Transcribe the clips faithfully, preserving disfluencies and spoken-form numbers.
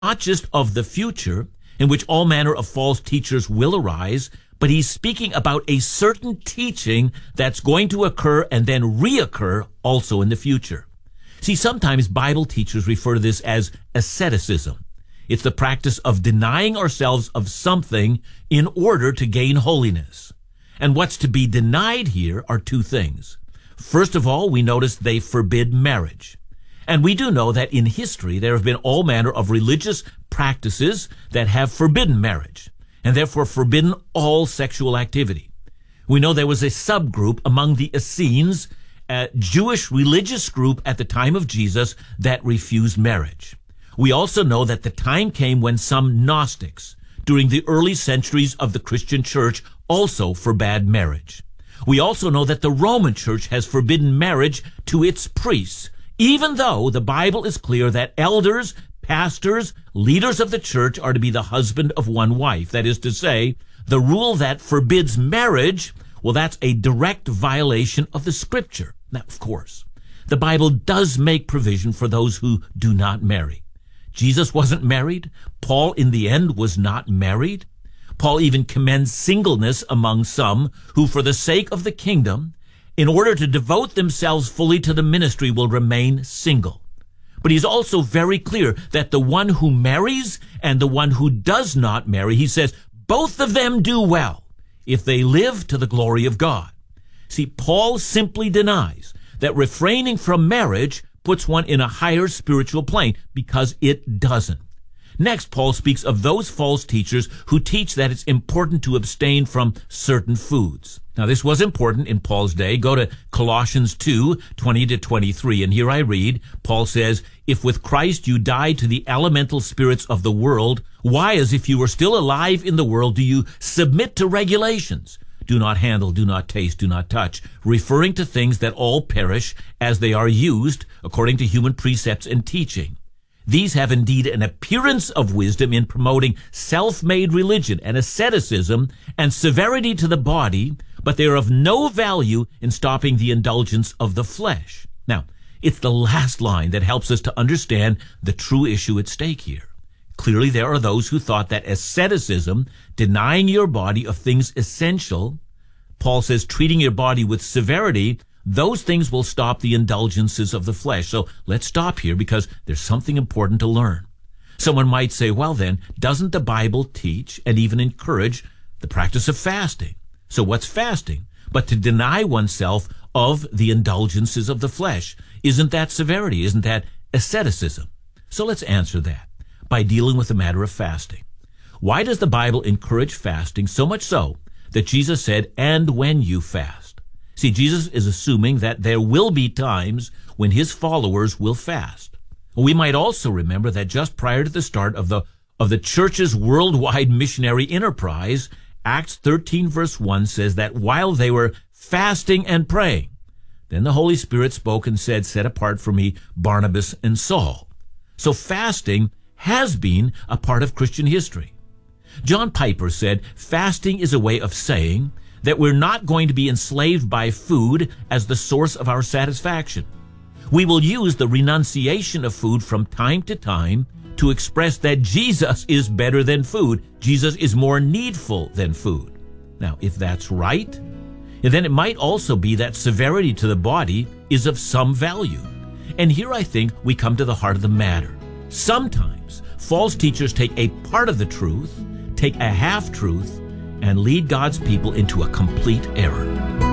not just of the future, in which all manner of false teachers will arise, but he's speaking about a certain teaching that's going to occur and then reoccur also in the future. See, sometimes Bible teachers refer to this as asceticism. It's the practice of denying ourselves of something in order to gain holiness. And what's to be denied here are two things. First of all, we notice they forbid marriage. And we do know that in history there have been all manner of religious practices that have forbidden marriage, and therefore forbidden all sexual activity. We know there was a subgroup among the Essenes, a Jewish religious group at the time of Jesus, that refused marriage. We also know that the time came when some Gnostics, during the early centuries of the Christian church, also forbade marriage. We also know that the Roman church has forbidden marriage to its priests, even though the Bible is clear that elders, pastors, leaders of the church are to be the husband of one wife. That is to say, the rule that forbids marriage, well, that's a direct violation of the Scripture. Now, of course, the Bible does make provision for those who do not marry. Jesus wasn't married. Paul, in the end, was not married. Paul even commends singleness among some who, for the sake of the kingdom, in order to devote themselves fully to the ministry, will remain single. But he's also very clear that the one who marries and the one who does not marry, he says, both of them do well if they live to the glory of God. See, Paul simply denies that refraining from marriage puts one in a higher spiritual plane, because it doesn't. Next, Paul speaks of those false teachers who teach that it's important to abstain from certain foods. Now, this was important in Paul's day. Go to Colossians two, twenty to twenty-three, and here I read, Paul says, "If with Christ you died to the elemental spirits of the world, why, as if you were still alive in the world, do you submit to regulations? Do not handle, do not taste, do not touch," referring to things that all perish as they are used according to human precepts and teaching. These have indeed an appearance of wisdom in promoting self-made religion and asceticism and severity to the body, but they are of no value in stopping the indulgence of the flesh. Now, it's the last line that helps us to understand the true issue at stake here. Clearly, there are those who thought that asceticism, denying your body of things essential, Paul says treating your body with severity, those things will stop the indulgences of the flesh. So let's stop here, because there's something important to learn. Someone might say, well then, doesn't the Bible teach and even encourage the practice of fasting? So what's fasting? But to deny oneself of the indulgences of the flesh. Isn't that severity? Isn't that asceticism? So let's answer that by dealing with the matter of fasting. Why does the Bible encourage fasting, so much so that Jesus said, "And when you fast"? See, Jesus is assuming that there will be times when his followers will fast. We might also remember that just prior to the start of the of the church's worldwide missionary enterprise, Acts thirteen verse one says that while they were fasting and praying, then the Holy Spirit spoke and said, "Set apart for me Barnabas and Saul." So fasting has been a part of Christian history. John Piper said, fasting is a way of saying that we're not going to be enslaved by food as the source of our satisfaction. We will use the renunciation of food from time to time to express that Jesus is better than food. Jesus is more needful than food. Now, if that's right, then it might also be that severity to the body is of some value. And here I think we come to the heart of the matter. Sometimes false teachers take a part of the truth, take a half-truth, and lead God's people into a complete error.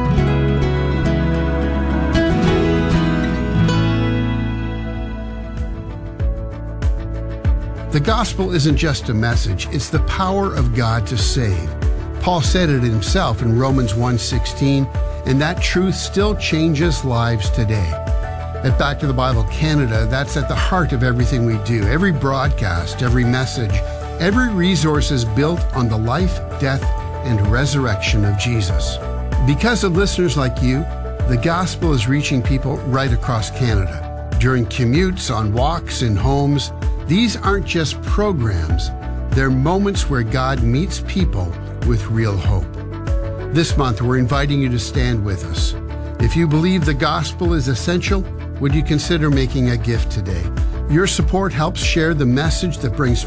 The gospel isn't just a message, it's the power of God to save. Paul said it himself in Romans one sixteen, and that truth still changes lives today. At Back to the Bible Canada, that's at the heart of everything we do. Every broadcast, every message, every resource is built on the life, death, and resurrection of Jesus. Because of listeners like you, the gospel is reaching people right across Canada. During commutes, on walks, in homes, these aren't just programs, they're moments where God meets people with real hope. This month, we're inviting you to stand with us. If you believe the gospel is essential, would you consider making a gift today? Your support helps share the message that brings